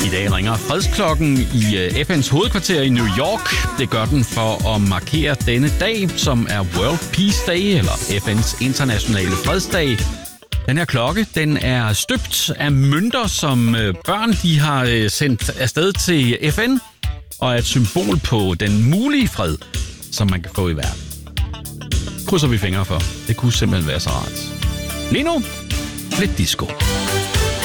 I dag ringer fredsklokken i FN's hovedkvarter i New York. Det gør den for at markere denne dag, som er World Peace Day, eller FN's internationale fredsdag. Den her klokke, den er støbt af mønter, som børn de har sendt afsted til FN, og er et symbol på den mulige fred, som man kan få i verden. Krydser vi fingre for. Det kunne simpelthen være så rart. Lige nu, lidt disco.